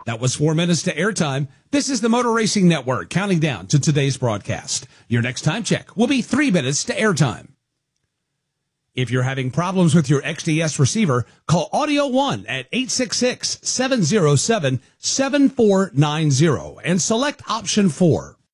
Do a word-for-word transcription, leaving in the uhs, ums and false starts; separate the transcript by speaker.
Speaker 1: That was four minutes to airtime. This is the Motor Racing Network counting down to today's broadcast. Your next time check will be three minutes to airtime. If you're having problems with your X D S receiver, call Audio One at eight six six, seven zero seven, seven four nine zero and select option four.